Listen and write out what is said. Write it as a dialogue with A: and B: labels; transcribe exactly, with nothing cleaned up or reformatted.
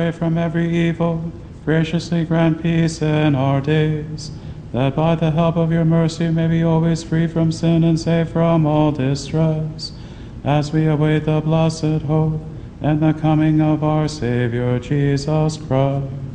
A: from every evil, graciously grant peace in our days, that by the help of your mercy may be always free from sin and safe from all distress, as we await the blessed hope and the coming of our Savior Jesus Christ.